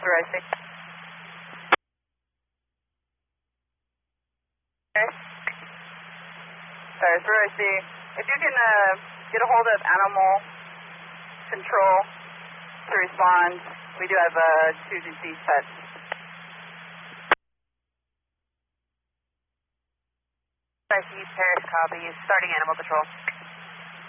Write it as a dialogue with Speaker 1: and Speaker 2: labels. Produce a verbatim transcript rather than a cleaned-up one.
Speaker 1: through I C. Okay. Sorry, through I C. If you can uh, get a hold of animal control to respond, we do have uh, two deceased pets.
Speaker 2: I C East Parish, copy. Starting animal control.